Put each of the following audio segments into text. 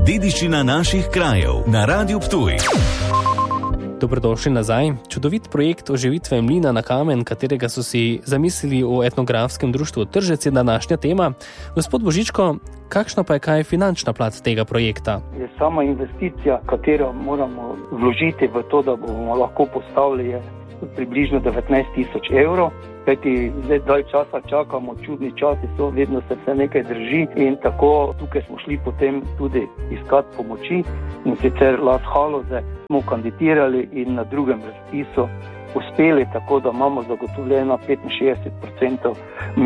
Dediščina naših krajev na Radiu Ptuj. Dobrodošli nazaj. Čudovit projekt oživitve mlina na kamen, katerega so si zamislili v etnografskem društvu Tržec, je današnja tema. Gospod Božičko, kakšna pa je kaj finančna plat tega projekta? Je sama investicija, katero moramo vložiti v to, da bomo lahko postavili, je približno 19.000 evrov. Kajti zdaj dalj časa čakamo, čudni časi so, vedno se vse nekaj drži in tako tukaj smo šli potem tudi iskati pomoči in sicer Las Haloze smo kandidirali in na drugem razpisu uspeli, tako da imamo zagotovljeno 65%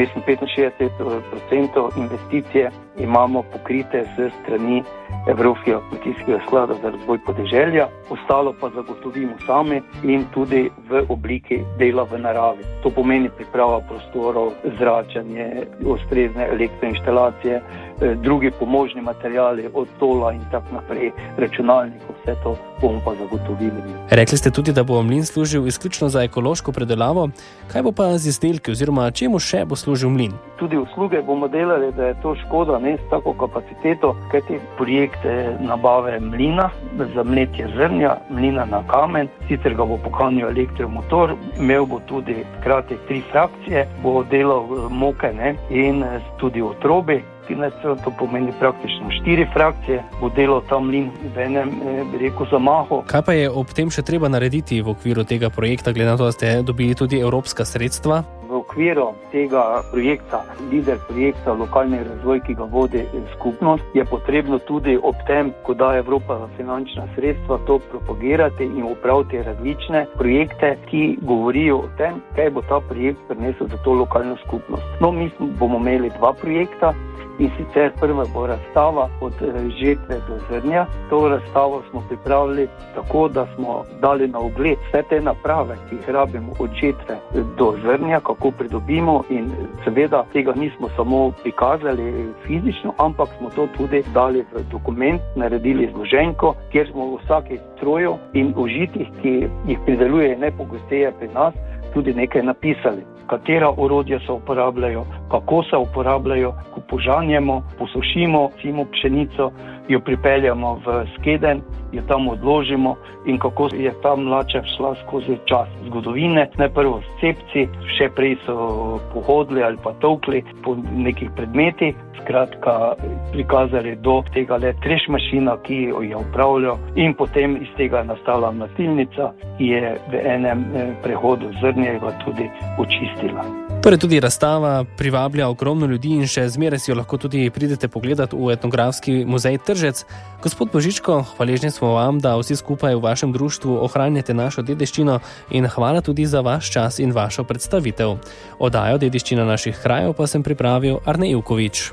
investicije imamo pokrite s strani Evropskega kmetijskega sklada za razvoj podeželja, ostalo pa zagotovimo sami in tudi v obliki dela v naravi. To pomeni priprava prostorov, zračanje, ustrezne elektroinštalacije, drugi pomožni materiali od stola in tako naprej, računalnikov, vse to bomo pa zagotovili. Rekli ste tudi, da bo mlin služil izključno za ekološko predelavo. Kaj bo pa z izdelki oziroma čemu še bo služil mlin? Tudi usluge bomo delali, da je to škoda, ne s tako kapaciteto, kajti projekte nabave mlina za mletje zrnja, mlina na kamen, sicer ga bo poganjal elektromotor, imel bo tudi hkrati 3 frakcije, bo delal moke in tudi otrobi. To pomeni praktično 4 frakcije, bo delal ta mlin v enem, zamahu. Kaj pa je ob tem še treba narediti v okviru tega projekta, glede na to, da ste dobili tudi evropska sredstva? V okviru tega projekta, lider projekta Lokalni razvoj, ki ga vodi skupnost, je potrebno tudi ob tem, ko da Evropa finančna sredstva, to propagirati in upraviti različne projekte, ki govorijo o tem, kaj bo ta projekt prinesel za to lokalno skupnost. Mi bomo imeli 2 projekta. In sicer prva bo razstava od žetve do zrnja. To razstavo smo pripravili tako, da smo dali na ogled vse te naprave, ki jih rabimo od žetve do zrnja, kako pridobimo in seveda tega nismo samo prikazali fizično, ampak smo to tudi dali v dokument, naredili izloženko, kjer smo v vsaki stroju in užitih, ki jih prideluje najpogosteje pri nas, tudi nekaj napisali. Katera orodja se uporabljajo, kako se uporabljajo, ko požanjemo, posušimo, cimo pšenico, jo pripeljamo v skedenj, jo tam odložimo in kako je ta mlača šla skozi čas zgodovine. Najprvo s cepci, še prej so pohodili ali pa tolkli po nekih predmetih. Skratka, prikazali do tega le treš mašina, ki jo je upravljal in potem iz tega je nastala mlatilnica, ki je v enem prehodu zrnjega tudi očistila. Torej tudi razstava privablja ogromno ljudi in še zmeraj si jo lahko tudi pridete pogledat v etnografski muzej Tržec. Gospod Božičko, hvaležni smo vam, da vsi skupaj v vašem društvu ohranjate našo dediščino in hvala tudi za vaš čas in vašo predstavitev. Oddajo Dediščina naših krajev pa sem pripravil Arne Ivkovič.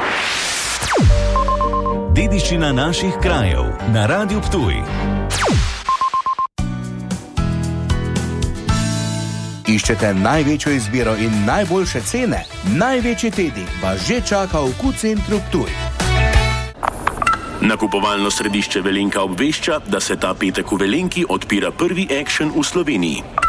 Dediščina naših krajev na Radiu Ptuj. Iščete največjo izbiro in najboljše cene? Največji tednik vas že čaka v Q-centru Ptuj. Nakupovalno središče Velenka obvešča, da se ta petek v Velenki odpira prvi Action v Sloveniji.